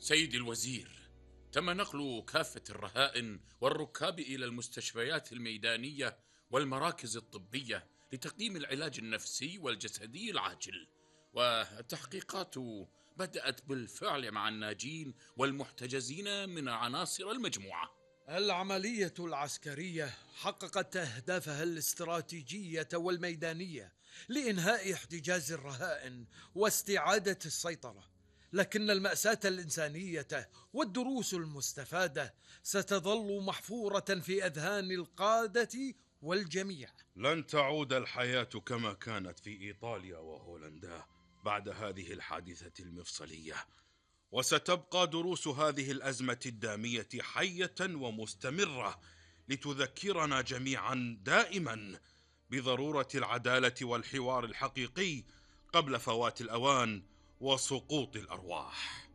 سيدي الوزير، تم نقل كافة الرهائن والركاب إلى المستشفيات الميدانية والمراكز الطبية لتقديم العلاج النفسي والجسدي العاجل، والتحقيقات بدأت بالفعل مع الناجين والمحتجزين من عناصر المجموعة. العملية العسكرية حققت أهدافها الاستراتيجية والميدانية لإنهاء احتجاز الرهائن واستعادة السيطرة، لكن المأساة الإنسانية والدروس المستفادة ستظل محفورة في أذهان القادة والجميع. لن تعود الحياة كما كانت في إيطاليا وهولندا بعد هذه الحادثة المفصلية، وستبقى دروس هذه الأزمة الدامية حية ومستمرة لتذكرنا جميعا دائما بضرورة العدالة والحوار الحقيقي قبل فوات الأوان وسقوط الأرواح.